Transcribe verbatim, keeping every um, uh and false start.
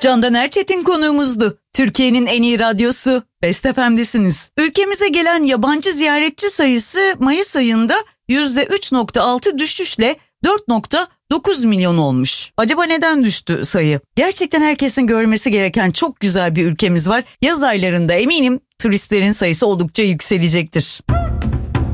Candan Erçetin konuğumuzdu. Türkiye'nin en iyi radyosu Best F M'desiniz. Ülkemize gelen yabancı ziyaretçi sayısı Mayıs ayında yüzde üç nokta altı düşüşle dört nokta dokuz milyon olmuş. Acaba neden düştü sayı? Gerçekten herkesin görmesi gereken çok güzel bir ülkemiz var. Yaz aylarında eminim turistlerin sayısı oldukça yükselecektir.